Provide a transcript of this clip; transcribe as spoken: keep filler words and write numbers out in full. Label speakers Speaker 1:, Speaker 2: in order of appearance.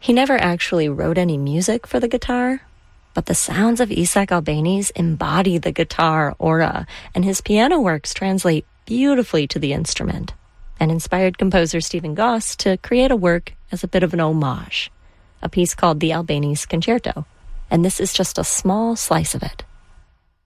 Speaker 1: He never actually wrote any music for the guitar, but the sounds of Isaac Albéniz embody the guitar aura, and his piano works translate beautifully to the instrument, and inspired composer Stephen Goss to create a work as a bit of an homage, a piece called the Albéniz Concerto, and this is just a small slice of it.